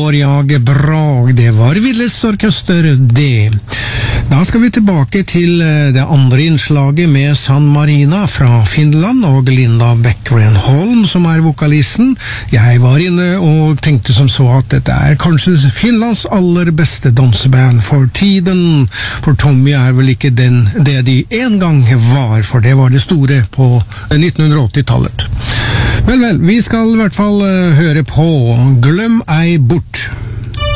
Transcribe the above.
Vårjage Brag, det var Willes Orkester, det. Da skal vi tilbake til det andre innslaget med San Marina fra Finland og Linda Bäckgren-Holm som er vokalisten. Jeg var inne og tenkte som så at dette er kanskje Finlands aller beste danseband for tiden, for Tommy er vel ikke det de en gang var, for det var det store på 1980-tallet. Vel, vi skal i hvert fall høre på Gløm ei bort.